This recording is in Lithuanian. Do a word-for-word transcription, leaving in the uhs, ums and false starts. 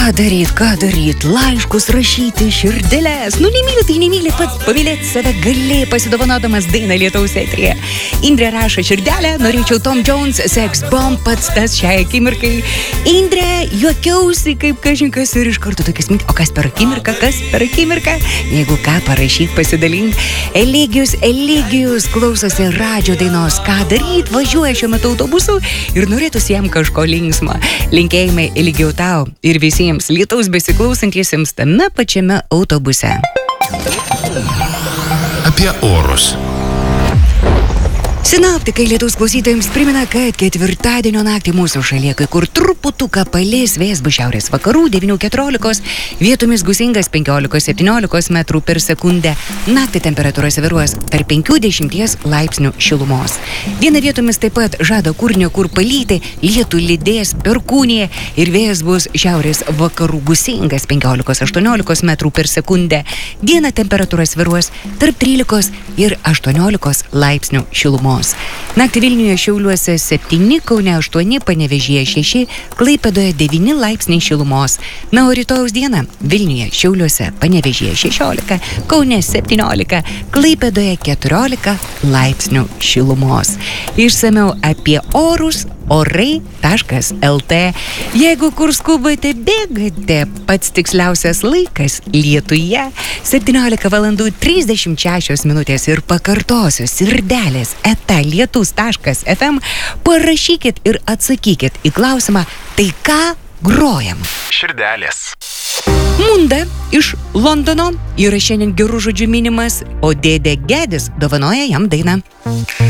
Ką daryt, ką daryt, laiškus rašyti, širdeles. Nu, nemyli, tai nemyli, pats pamylėti save gali, pasidovanodamas dainą Lietaus eteryje. Indrė rašo širdelę, norėčiau Tom Jones, Sex Bomb, pats tas šiai akimirkai. Indrė, juokiausi, kaip kažinkas ir iš karto tokias mintis. O kas per akimirką, kas per akimirką? Jeigu ką, parašyk, pasidalink. Eligijus, Eligijus, klausosi radžio dainos. Ką daryt, važiuoja šiuo metu autobusu ir norėtųsi jam kažko linksmo. Linkėjimai Eligijau tau ir visi Lietaus besiklausantiesiems tame pačiame autobuse. Apie orus. Sinoptikai Lietaus klausytojams primena, kad ketvirtadienio naktį mūsų šalyje kai kur truputuką palis, vėjas bus šiaurės vakarų devynių keturiolikos, vietomis gūsingas penkiolikos septyniolikos metrų per sekundę. Naktį temperatūra svyruos tarp penkių dešimties laipsnių šilumos. Dieną vietomis taip pat žada kurnio kur palyti, lietų lydės perkūnija ir vėjas bus šiaurės vakarų gūsingas penkiolikos aštuoniolikos metrų per sekundę. Dieną temperatūra svyruos tarp trylikos ir aštuoniolikos laipsnių šilumos. Naktį Vilniuje, Šiauliuose septyni, Kaune aštuoni, Panevėžyje šeši, Klaipėdoje devyni laipsniai šilumos. Na, o rytojaus dieną Vilniuje, Šiauliuose, Panevėžyje šešiolika, Kaune septyniolika, Klaipėdoje keturiolika laipsnių šilumos. Išsamiau apie orus orai taškas lt. Jeigu kur skubate, bėgate, pats tiksliausias laikas Lietuje septyniolika valandų trisdešimt šešios minutės ir pakartosiu sirdelės eta lietus taškas fm, parašykit ir atsakykit į klausimą, tai ką grojam? Širdelės. Munda iš Londono yra šiandien gerų žodžių minimas, o dėdė Gedis dovanoja jam dainą.